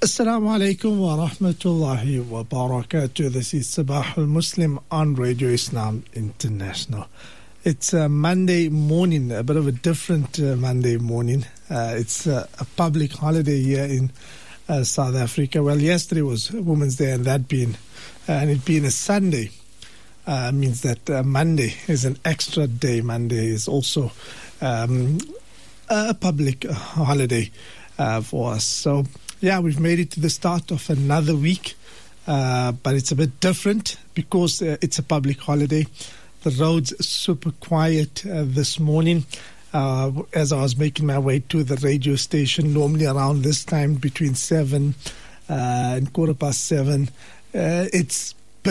Assalamu alaikum wa rahmatullahi wa barakatuh. This is Sabah al-Muslim on Radio Islam International. It's a Monday morning, a bit of a different Monday morning. It's a public holiday here in South Africa. Well, yesterday was Women's Day, and it being a Sunday means that Monday is an extra day. Monday is also a public holiday for us. So, yeah, we've made it to the start of another week, but it's a bit different because it's a public holiday. The roads are super quiet this morning. As I was making my way to the radio station, normally around this time between 7 and 7:15, it's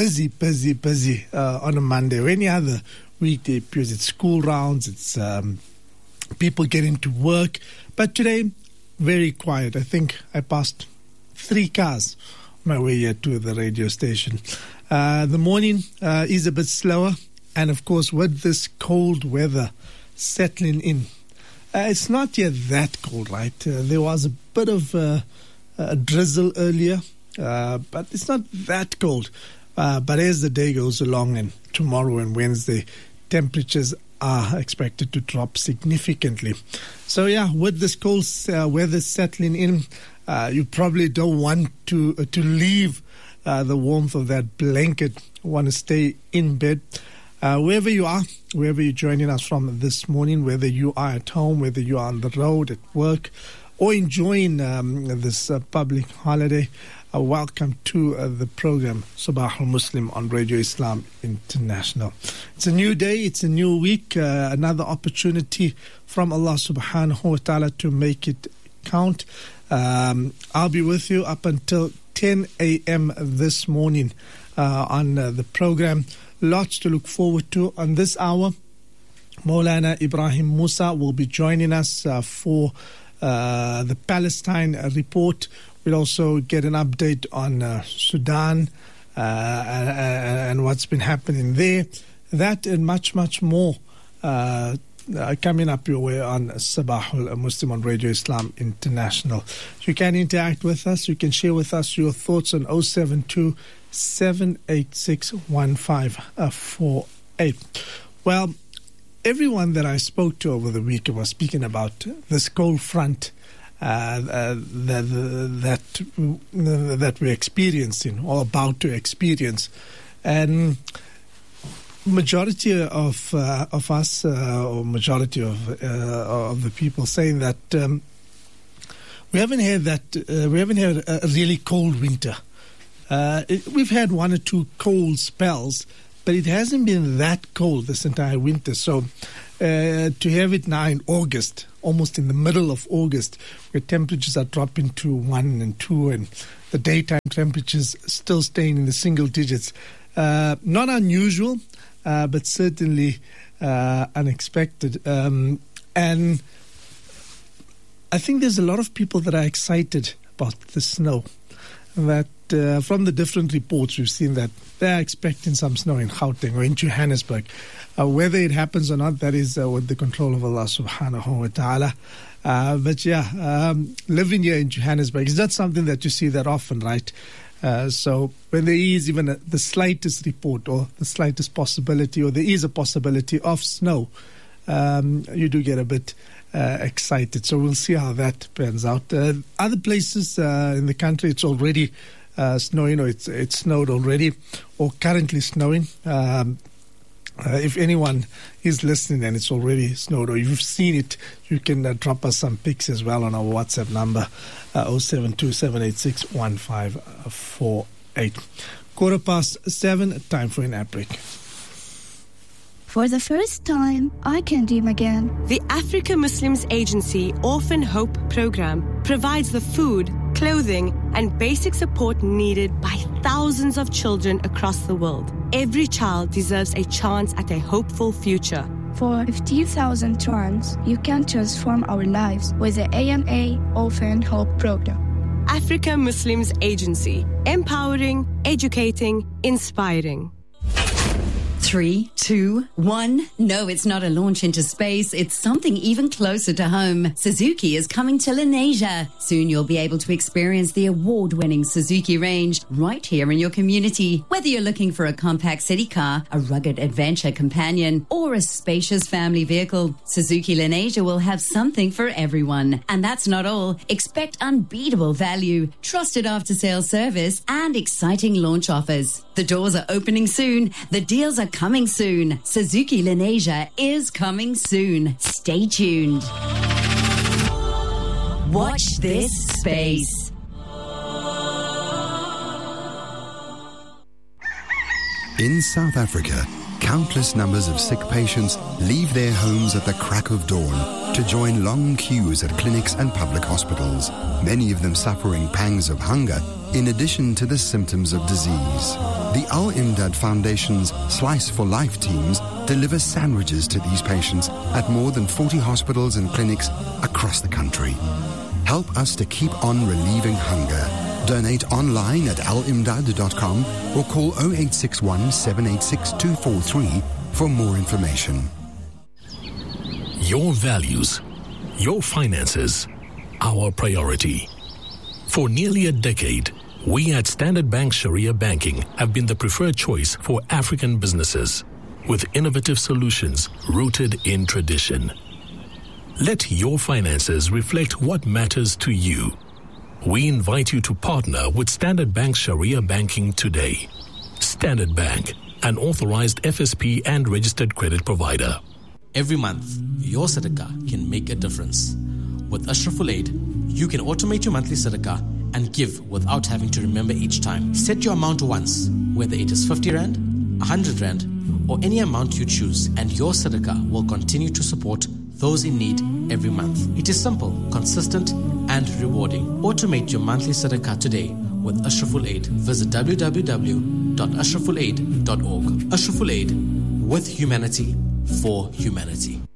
busy on a Monday or any other weekday because it's school rounds, it's people getting to work. But today, very quiet. I think I passed 3 cars on my way here to the radio station. The morning is a bit slower, and of course with this cold weather settling in, it's not yet that cold, right? There was a bit of a drizzle earlier, but it's not that cold. But as the day goes along, and tomorrow and Wednesday, temperatures are expected to drop significantly. So yeah, with this cold weather settling in, you probably don't want to leave the warmth of that blanket. Want to stay in bed. Wherever you are, wherever you're joining us from this morning, whether you are at home, whether you are on the road, at work, or enjoying this public holiday, welcome to the program Sabah al-Muslim on Radio Islam International. It's a new day, it's a new week, another opportunity from Allah subhanahu wa ta'ala to make it count. I'll be with you up until 10 a.m. this morning on the program. Lots to look forward to on this hour. Maulana Ibrahim Musa will be joining us for the Palestine report. We'll also get an update on Sudan and what's been happening there. That and much more coming up your way on Sabah al-Muslim on Radio Islam International. You can interact with us. You can share with us your thoughts on 072 786 1548. Well, everyone that I spoke to over the week was speaking about this cold front that we're experiencing or about to experience, and majority of us, or majority of the people, saying that we haven't had a really cold winter. We've had 1 or 2 cold spells, but it hasn't been that cold this entire winter. So to have it now in August, almost in the middle of August, where temperatures are dropping to 1 and 2, and the daytime temperatures still staying in the single digits, not unusual, but certainly unexpected. And I think there's a lot of people that are excited about the snow. That from the different reports, we've seen that they're expecting some snow in Gauteng or in Johannesburg. Whether it happens or not, that is with the control of Allah subhanahu wa ta'ala. But yeah, living here in Johannesburg is not something that you see that often, right? So when there is even the slightest report or the slightest possibility, or there is a possibility of snow, you do get a bit excited. So we'll see how that pans out. Other places in the country, it's already snowing, or it's snowed already, or currently snowing. If anyone is listening and it's already snowed, or you've seen it, you can drop us some pics as well on our WhatsApp number, 072 786 1548. 7:15, time for an ad break. For the first time, I can dream again. The Africa Muslims Agency Orphan Hope Program provides the food, clothing, and basic support needed by thousands of children across the world. Every child deserves a chance at a hopeful future. For 15,000 rands, you can transform our lives with the AMA Orphan Hope Program. Africa Muslims Agency, empowering, educating, inspiring. 3, 2, 1. No, it's not a launch into space. It's something even closer to home. Suzuki is coming to Lenasia. Soon you'll be able to experience the award-winning Suzuki range right here in your community. Whether you're looking for a compact city car, a rugged adventure companion, or a spacious family vehicle, Suzuki Lenasia will have something for everyone. And that's not all. Expect unbeatable value, trusted after-sales service, and exciting launch offers. The doors are opening soon. The deals are coming soon. Suzuki Lenasia is coming soon. Stay tuned. Watch this space. In South Africa, countless numbers of sick patients leave their homes at the crack of dawn to join long queues at clinics and public hospitals, many of them suffering pangs of hunger in addition to the symptoms of disease. The Al Imdad Foundation's Slice for Life teams deliver sandwiches to these patients at more than 40 hospitals and clinics across the country. Help us to keep on relieving hunger. Donate online at alimdad.com or call 0861 786 243 for more information. Your values, your finances, our priority. For nearly a decade, we at Standard Bank Sharia Banking have been the preferred choice for African businesses, with innovative solutions rooted in tradition. Let your finances reflect what matters to you. We invite you to partner with Standard Bank Sharia Banking today. Standard Bank, an authorized FSP and registered credit provider. Every month, your sadaqah can make a difference. With Ashraful Aid, you can automate your monthly sadaqah and give without having to remember each time. Set your amount once, whether it is 50 Rand, 100 Rand, or any amount you choose, and your sadaqah will continue to support those in need every month. It is simple, consistent, and rewarding. Automate your monthly sadaqah today with Ashraful Aid. Visit www.ashrafulaid.org. Ashraful Aid, with humanity, for humanity.